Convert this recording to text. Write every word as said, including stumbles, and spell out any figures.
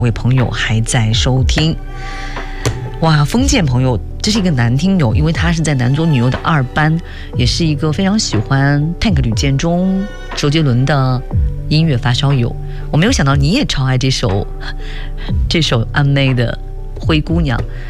位朋友还在收听。哇，封建朋友，这是一个男听友，因为他是在男左女右的二班，也是一个非常喜欢 Tank 吕建中、周杰伦的音乐发烧友。我没有想到你也超爱这首这首阿妹的灰姑娘。